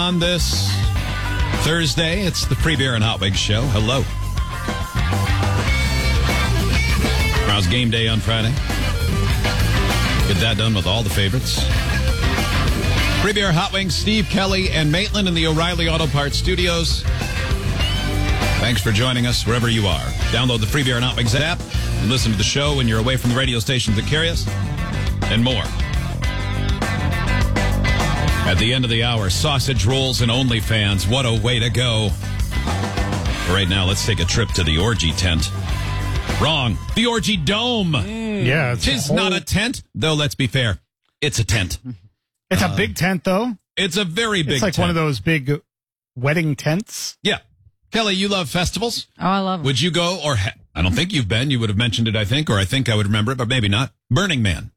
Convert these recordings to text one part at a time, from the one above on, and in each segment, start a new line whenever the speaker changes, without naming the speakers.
on this Thursday. It's the Free Beer and Hot Wings show. Hello. Tomorrow's game day on Friday. Get that done with all the favorites. Free Beer, Hot Wings, Steve Kelly, and Maitland in the O'Reilly Auto Parts studios. Thanks for joining us wherever you are. Download the Free Beer and Hot Wings app and listen to the show when you're away from the radio stations that carry us, and more. At the end of the hour, sausage rolls and OnlyFans. What a way to go. Right now, let's take a trip to the orgy tent. Wrong. The Orgy Dome.
Yeah.
Tis not a tent, though let's be fair. It's a tent.
It's a big tent, though.
It's a very big
It's like
tent.
one of those big wedding tents.
Yeah. Kelly, you love festivals?
Oh, I love them.
Would you go, or I don't think you've been. You would have mentioned it, I think, or I think I would remember it, but maybe not. Burning Man.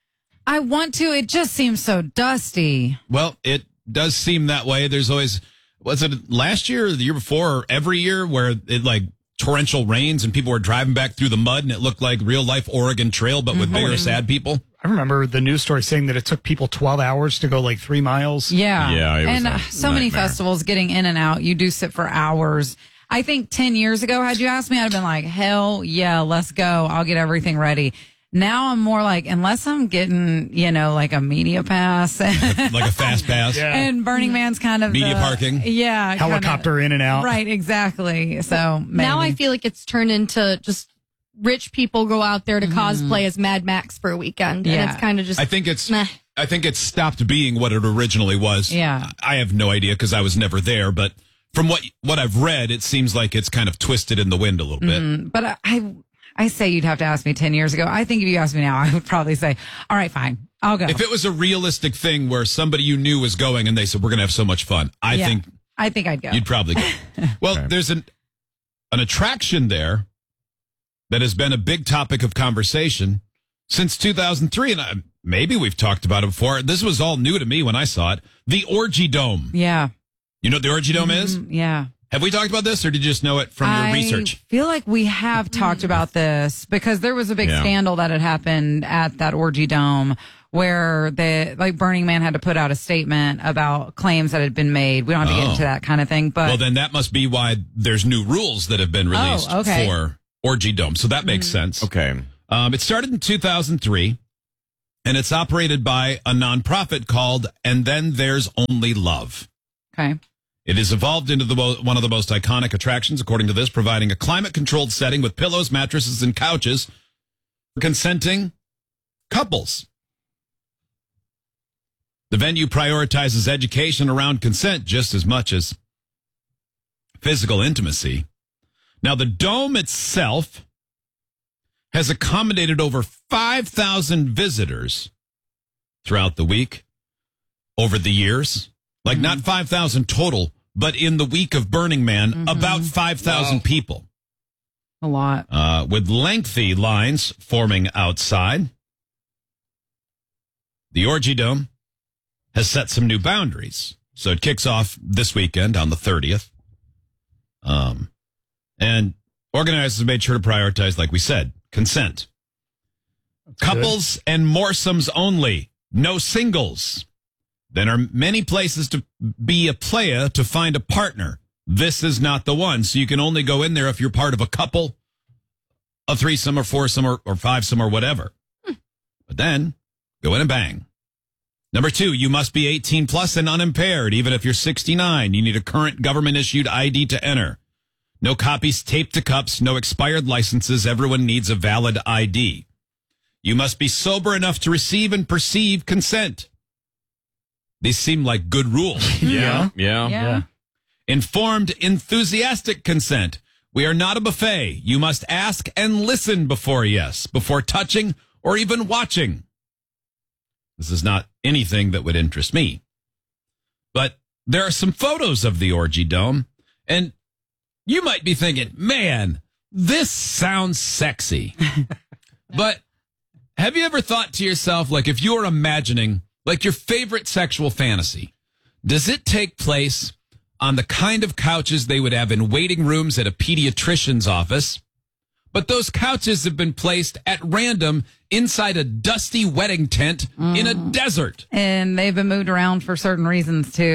I want to. It just seems so dusty.
Well, it does seem that way. There's always, was it last year or the year before or every year where it like torrential rains and people were driving back through the mud and it looked like real life Oregon Trail, but with bigger sad people?
I remember the news story saying that it took people 12 hours to go like 3 miles.
Yeah.
Yeah, it was
and
a
so many
nightmare.
festivals getting in and out. You do sit for hours. I think 10 years ago, had you asked me, I'd have been like, hell yeah, let's go. I'll get everything ready. Now I'm more like, unless I'm getting, like a media pass.
Like a fast pass.
Yeah.
And Burning Man's kind of
Media parking.
Yeah.
Helicopter in and out.
Right, exactly. So
Now I
maybe.
feel like it's turned into just rich people go out there to cosplay as Mad Max for a weekend.
Yeah.
And it's kind of just
I think it's
meh.
I think it's stopped being what it originally was.
Yeah.
I have no idea because I was never there, but from what I've read, it seems like it's kind of twisted in the wind a little bit.
But I say you'd have to ask me 10 years ago. I think if you asked me now, I would probably say, all right, fine, I'll go.
If it was a realistic thing where somebody you knew was going and they said, we're going to have so much fun, I think
I'd go.
you'd probably go. Well, there's an attraction there that has been a big topic of conversation since 2003. And maybe we've talked about it before. This was all new to me when I saw it. The Orgy Dome.
Yeah.
You know what the Orgy Dome is?
Yeah.
Have we talked about this or did you just know it from your research?
I feel like we have talked about this because there was a big scandal that had happened at that Orgy Dome where Burning Man had to put out a statement about claims that had been made. We don't have to get into that kind of thing, but
Well, then that must be why there's new rules that have been released
okay.
for Orgy Dome. So that makes sense.
Okay.
It started in 2003, and it's operated by a nonprofit called And Then There's Only Love.
okay.
It has evolved into one of the most iconic attractions, according to this, providing a climate-controlled setting with pillows, mattresses, and couches for consenting couples. The venue prioritizes education around consent just as much as physical intimacy. Now, the dome itself has accommodated over 5,000 visitors throughout the week over the years. Like not 5,000 total, but in the week of Burning Man, about 5,000 people.
A lot.
With lengthy lines forming outside. The Orgy Dome has set some new boundaries. So it kicks off this weekend on the 30th. And organizers made sure to prioritize, like we said, consent. Couples and moresomes only. No singles. There are many places to be a playa to find a partner. This is not the one. So you can only go in there if you're part of a couple, a threesome or foursome or fivesome or whatever. But then go in and bang. Number 2, you must be 18 plus and unimpaired. Even if you're 69, you need a current government issued ID to enter. No copies taped to cups, no expired licenses. Everyone needs a valid ID. You must be sober enough to receive and perceive consent. These seem like good rules.
Yeah.
Informed, enthusiastic consent. We are not a buffet. You must ask and listen before touching or even watching. This is not anything that would interest me. But there are some photos of the Orgy Dome, and you might be thinking, man, this sounds sexy. But have you ever thought to yourself, like if you were imagining like your favorite sexual fantasy, does it take place on the kind of couches they would have in waiting rooms at a pediatrician's office? But those couches have been placed at random inside a dusty wedding tent in a desert.
And they've been moved around for certain reasons too.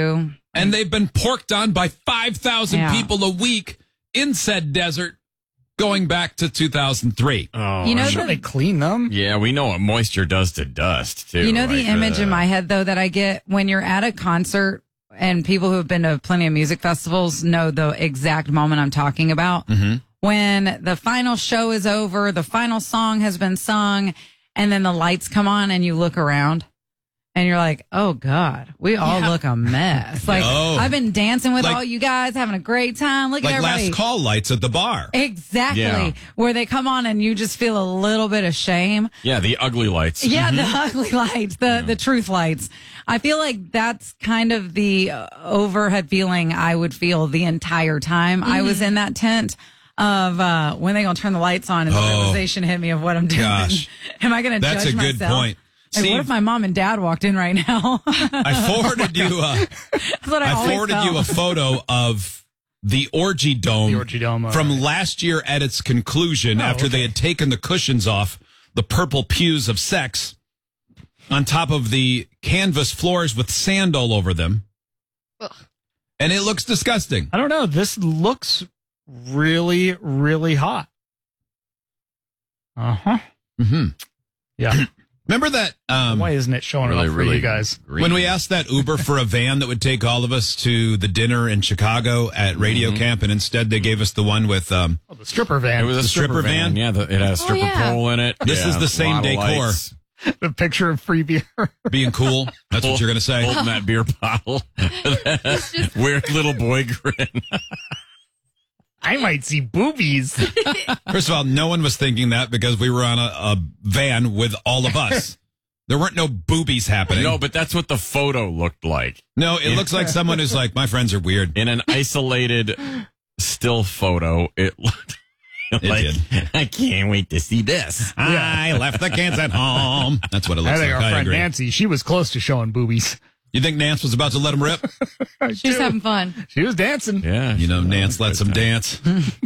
And they've been porked on by 5,000
Yeah.
people a week in said desert going back to 2003.
Oh,
You know,
Sure, they clean them.
yeah, we know what moisture does to dust, too.
You know the
Like,
image in my head, though, that I get when you're at a concert, and people who have been to plenty of music festivals know the exact moment I'm talking about. When the final show is over, the final song has been sung, and then the lights come on and you look around. And you're like, oh, God, we all look a mess. Like,
Oh.
I've been dancing with
Like-
all you guys, having a great time. Look at
Like
everybody.
last call lights at the bar.
Exactly.
Yeah.
Where they come on and you just feel a little bit of shame.
Yeah, the ugly lights.
Yeah, the ugly lights, the truth lights. I feel like that's kind of the overhead feeling I would feel the entire time I was in that tent of when they gonna turn the lights on and the realization hit me of what I'm doing.
Gosh.
Am I gonna
That's
judge
a good
myself?
point.
Like,
See,
what if my mom and dad walked in right now?
I forwarded you.
That's what I
I
always
forwarded you a
felt.
photo of the Orgy Dome,
The Orgy Dome, all
from
right.
last year at its conclusion after they had taken the cushions off the purple pews of sex on top of the canvas floors with sand all over them. And it looks disgusting.
I don't know. This looks really, really hot. Uh-huh.
Mm-hmm.
Yeah.
Remember that
Why isn't it showing
Really,
up for
really
you guys?
green.
when we asked that Uber for a van that would take all of us to the dinner in Chicago at Radio Camp, and instead they gave us the one with
Oh, the stripper van.
It was a
the stripper van?
Yeah, it had a stripper
yeah.
pole in it.
This
Yeah,
is the
a
same
lot of
decor.
lights.
The picture of free beer.
being cool. That's what you're going to say.
Holding that beer bottle. Weird little boy grin.
I might see boobies.
First of all, no one was thinking that because we were on a van with all of us. There weren't no boobies happening.
No, but that's what the photo looked like.
No, it looks like someone who's like, my friends are weird.
In an isolated still photo, it looked like,
did.
I can't wait to see this.
I left the kids at home. That's what it
I
looks
think
like.
our
I
friend
agree.
Nancy, she was close to showing boobies.
You think Nance was about to let him rip?
She's having fun.
She was dancing.
Yeah.
You know, Nance lets him dance.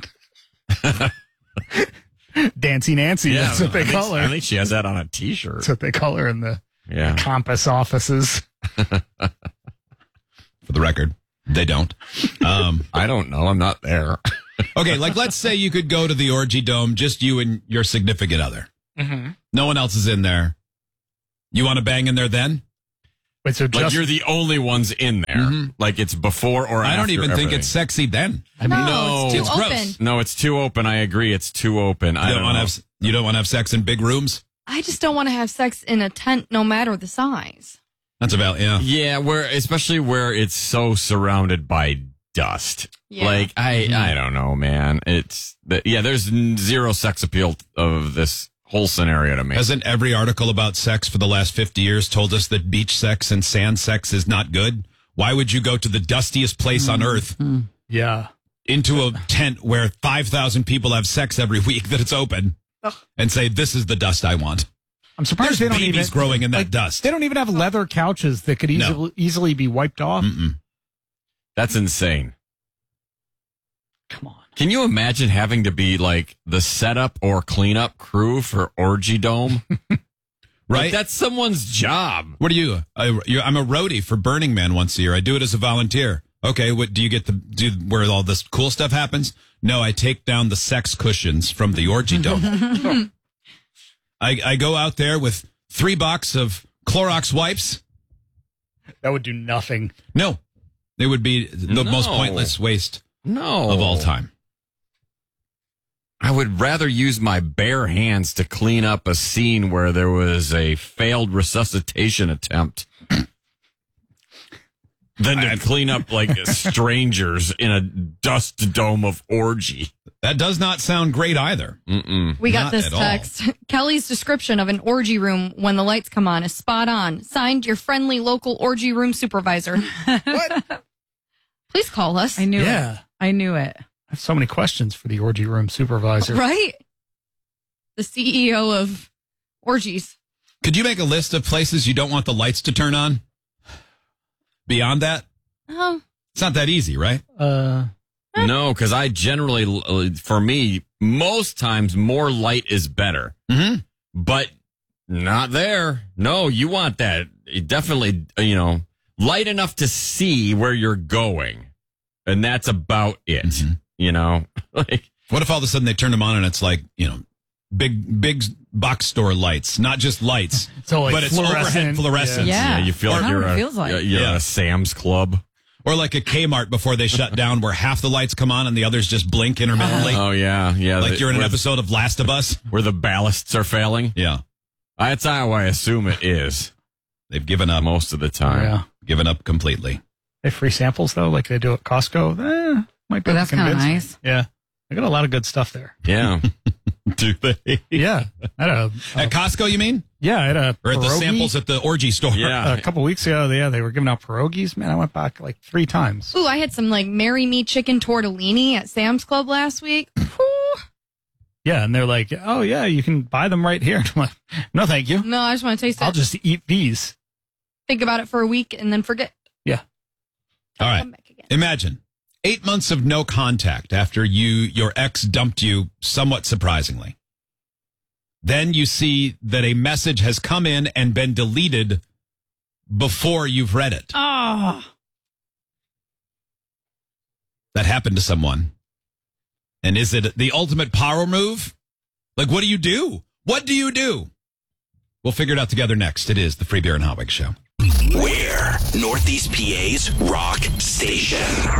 Dancy Nancy.
Yeah,
That's what they
I think-
call her.
I think she has that on a T-shirt.
That's what they call her in the
Yeah.
Compass offices.
For the record, they don't.
I don't know. I'm not there.
Okay, like let's say you could go to the Orgy Dome, just you and your significant other. No one else is in there. You want to bang in there then?
Wait, so
Like
just
you're the only ones in there. Like it's before or after.
I don't even think
everything.
it's sexy then.
No,
it's too
it's
open.
gross.
No, it's too open. I agree. It's too open. I
You
don't
want
know.
to have you don't want to have sex in big rooms?
I just don't want to have sex in a tent, no matter the size.
That's about
Yeah, especially where it's so surrounded by dust.
Yeah.
Like I don't know, man. There's zero sex appeal of this whole scenario to me.
Hasn't every article about sex for the last 50 years told us that beach sex and sand sex is not good? Why would you go to the dustiest place on earth
yeah.
into a tent where 5,000 people have sex every week that it's open and say, this is the dust I want?
I'm surprised
There's
they don't
babies
even
growing in that
like,
dust.
They don't even have leather couches that could
No.
easily be wiped off.
That's insane.
Come on.
Can you imagine having to be like the setup or cleanup crew for Orgy Dome?
Right?
Like, that's someone's job.
What are you? I'm a roadie for Burning Man once a year. I do it as a volunteer. Okay, what do you get to do where all this cool stuff happens? No, I take down the sex cushions from the Orgy Dome. I go out there with 3 boxes of Clorox wipes.
That would do nothing.
No, it would be the most
No.
pointless waste
No.
of all time.
I would rather use my bare hands to clean up a scene where there was a failed resuscitation attempt than to clean up like strangers in a dust dome of orgy.
That does not sound great either.
We got
Not
this
at all.
text. Kelly's description of an orgy room when the lights come on is spot on. Signed, your friendly local orgy room supervisor.
What?
Please call us.
I knew
Yeah.
it. I knew it.
I have so many questions for the orgy room supervisor.
Right? The CEO of orgies.
Could you make a list of places you don't want the lights to turn on? Beyond that,
Oh,
it's not that easy, right?
No, because I generally, for me, most times more light is better.
Mm-hmm.
But not there. No, you want that. Definitely, light enough to see where you're going. And that's about it.
Mm-hmm.
You know, like,
what if all of a sudden they turn them on and it's like, big box store lights, not just lights,
So, like,
but it's overhead
fluorescent.
fluorescence.
Yeah.
you feel
That's
like
not
you're
what it
a,
feels like.
you're
Yeah.
a Sam's Club.
Or like a Kmart before they shut down where half the lights come on and the others just blink intermittently.
Oh, yeah.
Like you're in an
where-
episode of Last of Us.
where the ballasts are failing.
Yeah.
That's how I assume it is
They've given up,
most of the time.
Yeah.
given up completely.
They have free samples, though, like they do at Costco. Might be
But
able
that's
to
kind of
convince
nice.
me. Yeah. They got a lot of good stuff there.
Yeah.
Do they?
Yeah. I had
At Costco, you mean?
I had a
Or at the
pierogi
samples at the orgy store?
Yeah.
a couple weeks ago. Yeah, they were giving out pierogies. Man, I went back like 3 times.
Ooh, I had some like Marry Me chicken tortellini at Sam's Club last week. Whew.
Yeah, and they're like, oh, yeah, you can buy them right here. And I'm like, no, thank you.
No, I just want to taste it.
I'll just eat these.
think about it for a week and then forget.
Yeah.
All right.
Come back again.
Imagine 8 months of no contact after your ex dumped you somewhat surprisingly. Then you see that a message has come in and been deleted before you've read it.
Oh,
That happened to someone. And is it the ultimate power move? Like, what do you do? What do you do? We'll figure it out together next. It is the Free Beer and Hot Wings Show.
Where? Northeast PA's rock station.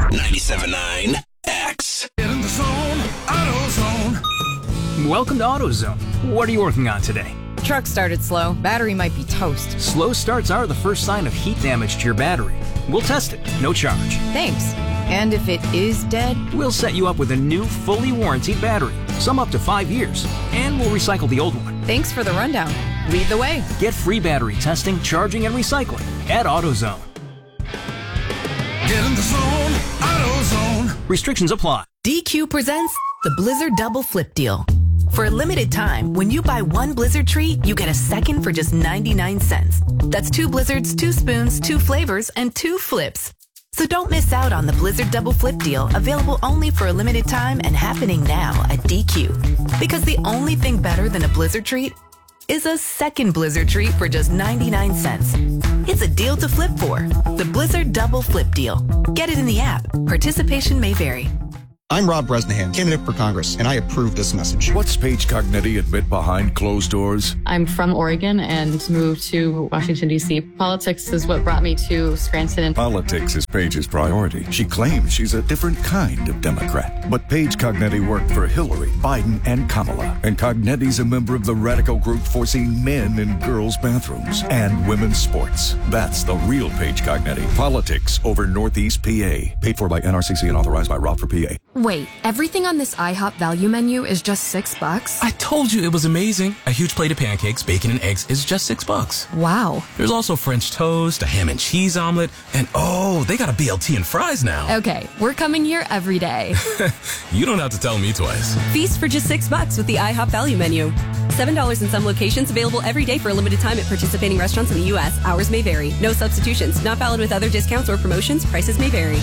97.9 X.
In the zone, AutoZone. Welcome to AutoZone. What are you working on today?
Truck started slow. Battery might be toast.
Slow starts are the first sign of heat damage to your battery. We'll test it, no charge.
Thanks. And if it is dead?
We'll set you up with a new, fully warranted battery, some up to 5 years, and we'll recycle the old one.
Thanks for the rundown. Lead the way.
Get free battery testing, charging, and recycling at AutoZone. Get in the zone, AutoZone. Restrictions apply.
DQ presents the Blizzard Double Flip Deal. For a limited time, when you buy one Blizzard treat, you get a second for just 99 cents. That's 2 Blizzards, 2 spoons, 2 flavors, and 2 flips. So don't miss out on the Blizzard Double Flip Deal, available only for a limited time and happening now at DQ. Because the only thing better than a Blizzard treat is a second Blizzard treat for just 99 cents. It's a deal to flip for. The Blizzard Double Flip Deal. Get it in the app. Participation may vary.
I'm Rob Bresnahan, candidate for Congress, and I approve this message.
What's Paige Cognetti admit behind closed doors?
I'm from Oregon and moved to Washington, D.C. Politics is what brought me to Scranton.
Politics is Paige's priority. She claims she's a different kind of Democrat. But Paige Cognetti worked for Hillary, Biden, and Kamala. And Cognetti's a member of the radical group forcing men in girls' bathrooms and women's sports. That's the real Paige Cognetti. Politics over Northeast PA. Paid for by NRCC and authorized by Rob for PA.
Wait, everything on this IHOP value menu is just $6?
I told you it was amazing. A huge plate of pancakes, bacon, and eggs is just $6.
Wow.
There's also French toast, a ham and cheese omelet, and oh, they got a BLT and fries now.
Okay, we're coming here every day.
You don't have to tell me twice.
Feast for just $6 with the IHOP value menu. $7 in some locations, available every day for a limited time at participating restaurants in the U.S. Hours may vary. No substitutions. Not valid with other discounts or promotions. Prices may vary.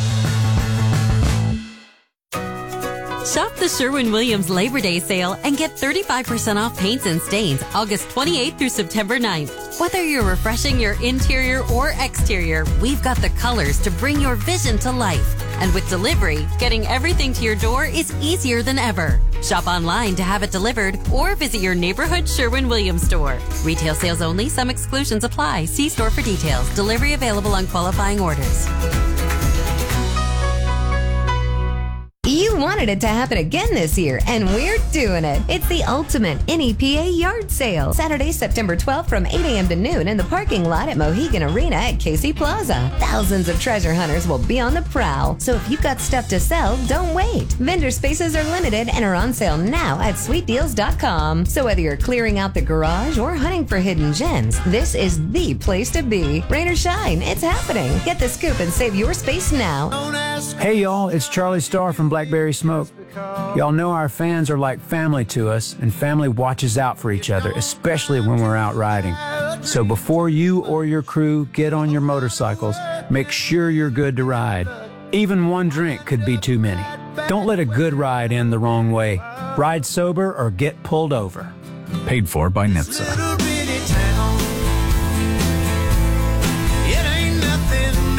Shop the Sherwin-Williams Labor Day sale and get 35% off paints and stains August 28th through September 9th. Whether you're refreshing your interior or exterior, we've got the colors to bring your vision to life. And with delivery, getting everything to your door is easier than ever. Shop online to have it delivered or visit your neighborhood Sherwin-Williams store. Retail sales only. Some exclusions apply. See store for details. Delivery available on qualifying orders.
You wanted it to happen again this year, and we're doing it. It's the ultimate NEPA yard sale. Saturday, September 12th from 8 a.m. to noon in the parking lot at Mohegan Arena at Casey Plaza. Thousands of treasure hunters will be on the prowl. So if you've got stuff to sell, don't wait. Vendor spaces are limited and are on sale now at sweetdeals.com. So whether you're clearing out the garage or hunting for hidden gems, this is the place to be. Rain or shine, it's happening. Get the scoop and save your space now.
Hey y'all, it's Charlie Starr from Blackberry Smoke. Y'all know our fans are like family to us, and family watches out for each other, especially when we're out riding. So before you or your crew get on your motorcycles, make sure you're good to ride. Even one drink could be too many. Don't let a good ride end the wrong way. Ride sober or get pulled over. Paid for by NHTSA.
It ain't nothing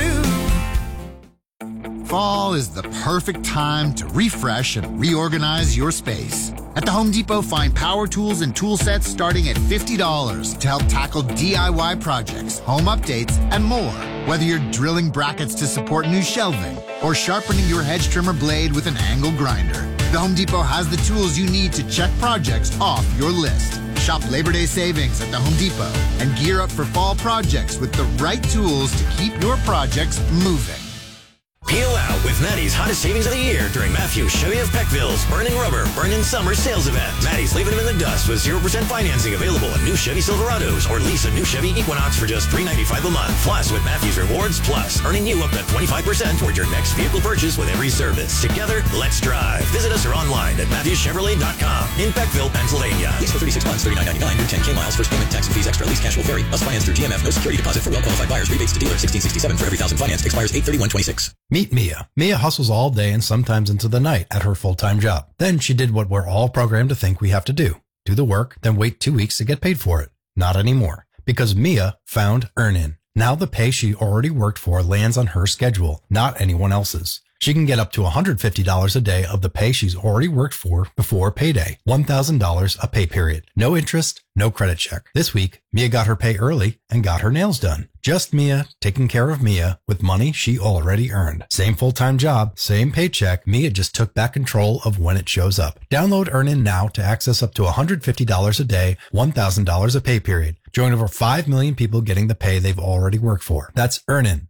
Fall is the perfect time to refresh and reorganize your space. At the Home Depot, find power tools and tool sets starting at $50 to help tackle DIY projects, home updates, and more. Whether you're drilling brackets to support new shelving or sharpening your hedge trimmer blade with an angle grinder, the Home Depot has the tools you need to check projects off your list. Shop Labor Day savings at the Home Depot and gear up for fall projects with the right tools to keep your projects moving.
Peel out with Maddie's hottest savings of the year during Matthews Chevy of Peckville's Burning Rubber, Burning Summer sales event. Maddie's leaving them in the dust with 0% financing available on new Chevy Silverados or lease a new Chevy Equinox for just $395 a month. Plus, with Matthews Rewards Plus, earning you up to 25% toward your next vehicle purchase with every service. Together, let's drive. Visit us or online at MatthewsChevrolet.com in Peckville, Pennsylvania.
Lease for 36 months, $39.99, new 10K miles, first payment, tax and fees extra. Lease cash will vary. Must finance through GMF. No security deposit for well-qualified buyers. Rebates to dealer. $16.67 for every $1,000 financed. Expires 8/31/26.
Meet Mia. Mia hustles all day and sometimes into the night at her full-time job. Then she did what we're all programmed to think we have to do the work, then wait 2 weeks to get paid for it. Not anymore, because Mia found Earnin. Now the pay she already worked for lands on her schedule, not anyone else's. She can get up to $150 a day of the pay she's already worked for before payday. $1,000 a pay period. No interest, no credit check. This week, Mia got her pay early and got her nails done. Just Mia taking care of Mia with money she already earned. Same full-time job, same paycheck. Mia just took back control of when it shows up. Download Earnin now to access up to $150 a day, $1,000 a pay period. Join over 5 million people getting the pay they've already worked for. That's Earnin,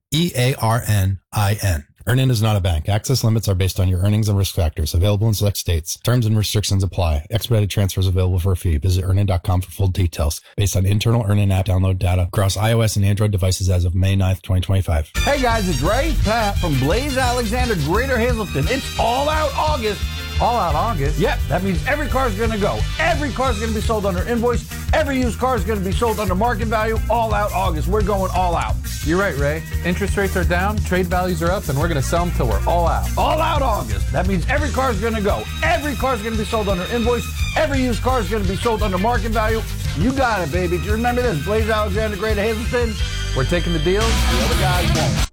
EARNIN. Earnin is not a bank. Access limits are based on your earnings and risk factors. Available in select states. Terms and restrictions apply. Expedited transfers available for a fee. Visit Earnin.com for full details. Based on internal Earnin app download data across iOS and Android devices as of May 9th, 2025.
Hey guys, it's Ray Pat from Blaze Alexander, Greater Hazleton. It's All Out August. All Out August? Yep, that means every car is going to go. Every car is going to be sold under invoice. Every used car is going to be sold under market value. All Out August. We're going all out.
You're right, Ray. Interest rates are down, trade values are up, and we're going to sell them till we're all out.
All Out August. That means every car is going to go. Every car is going to be sold under invoice. Every used car is going to be sold under market value. You got it, baby. Do you remember this? Blaze Alexander, Greater Hazleton.
We're taking the deals. The other guys won't.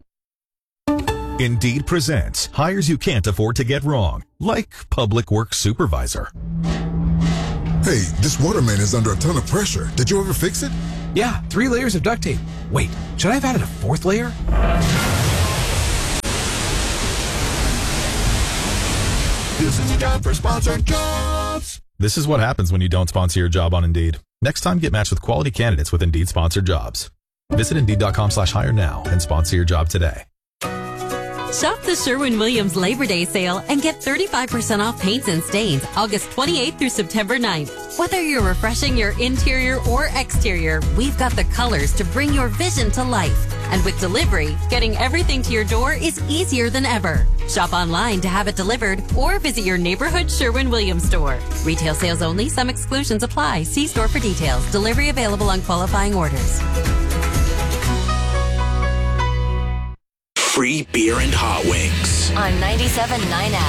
Indeed presents hires you can't afford to get wrong, like public works supervisor.
Hey, this waterman is under a ton of pressure. Did you ever fix it?
Yeah, 3 layers of duct tape. Wait, should I have added a 4th layer?
This is a job for sponsored jobs.
This is what happens when you don't sponsor your job on Indeed. Next time, get matched with quality candidates with Indeed sponsored jobs. Visit Indeed.com/hire now and sponsor your job today.
Shop the Sherwin-Williams Labor Day sale and get 35% off paints and stains August 28th through September 9th. Whether you're refreshing your interior or exterior, we've got the colors to bring your vision to life. And with delivery, getting everything to your door is easier than ever. Shop online to have it delivered or visit your neighborhood Sherwin-Williams store. Retail sales only. Some exclusions apply. See store for details. Delivery available on qualifying orders.
Free beer and hot wings
on 97.9 X.